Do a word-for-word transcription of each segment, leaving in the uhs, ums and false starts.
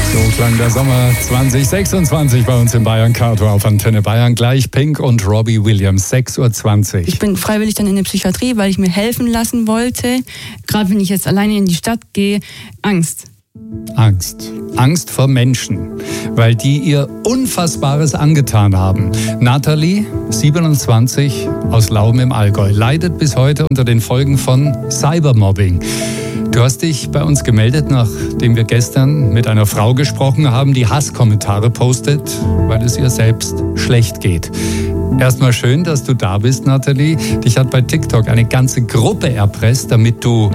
So klang der Sommer zwanzig sechsundzwanzig bei uns in Bayern. Kato auf Antenne Bayern. Gleich Pink und Robbie Williams, sechs Uhr zwanzig. Ich bin freiwillig dann in der Psychiatrie, weil ich mir helfen lassen wollte. Gerade wenn ich jetzt alleine in die Stadt gehe, Angst. Angst. Angst vor Menschen, weil die ihr Unfassbares angetan haben. Nathalie, siebenundzwanzig, aus Lauben im Allgäu, leidet bis heute unter den Folgen von Cybermobbing. Du hast dich bei uns gemeldet, nachdem wir gestern mit einer Frau gesprochen haben, die Hasskommentare postet, weil es ihr selbst schlecht geht. Erstmal schön, dass du da bist, Nathalie. Dich hat bei TikTok eine ganze Gruppe erpresst, damit du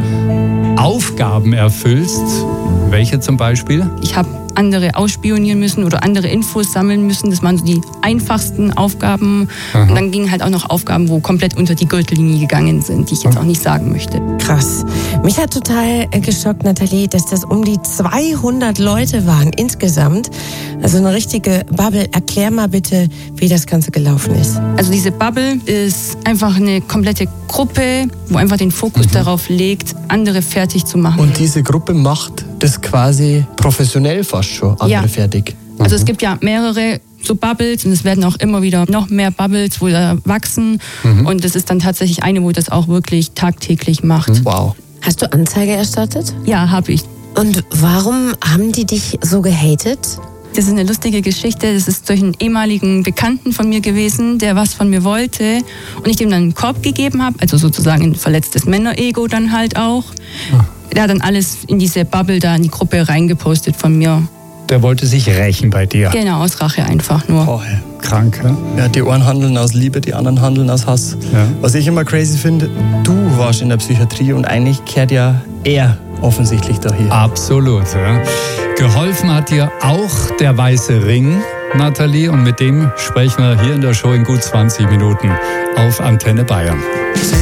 Aufgaben erfüllst. Welche zum Beispiel? Ich habe andere ausspionieren müssen oder andere Infos sammeln müssen. Das waren so die einfachsten Aufgaben. Aha. Und dann gingen halt auch noch Aufgaben, wo komplett unter die Gürtellinie gegangen sind, die ich jetzt auch nicht sagen möchte. Krass. Mich hat total geschockt, Nathalie, dass das um die zweihundert Leute waren insgesamt. Also eine richtige Bubble. Erklär mal bitte, wie das Ganze gelaufen ist. Also diese Bubble ist einfach eine komplette Gruppe, wo einfach den Fokus mhm. darauf legt, andere fertig zu machen. Und diese Gruppe macht das quasi professionell fast schon, andere ja. fertig. Mhm. Also es gibt ja mehrere so Bubbles und es werden auch immer wieder noch mehr Bubbles, wo da wachsen. Mhm. Und das ist dann tatsächlich eine, wo das auch wirklich tagtäglich macht. Mhm. Wow. Hast du Anzeige erstattet? Ja, habe ich. Und warum haben die dich so gehatet? Das ist eine lustige Geschichte. Das ist durch einen ehemaligen Bekannten von mir gewesen, der was von mir wollte und ich dem dann einen Korb gegeben habe, also sozusagen ein verletztes Männerego dann halt auch. Ah. Der hat dann alles in diese Bubble da in die Gruppe reingepostet von mir. Der wollte sich rächen bei dir. Genau, aus Rache einfach nur. Oh, ja. Krank, ja? Ja, die einen handeln aus Liebe, die anderen handeln aus Hass. Ja. Was ich immer crazy finde, du warst in der Psychiatrie und eigentlich kehrt ja er offensichtlich daher. Absolut, ja. Geholfen hat dir auch der weiße Ring, Nathalie, und mit dem sprechen wir hier in der Show in gut zwanzig Minuten auf Antenne Bayern.